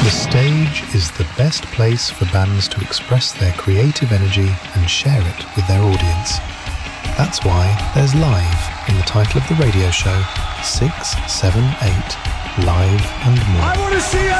The stage is the best place for bands to express their creative energy and share it with their audience. That's why there's Live in the title of the radio show, 678 Live and More.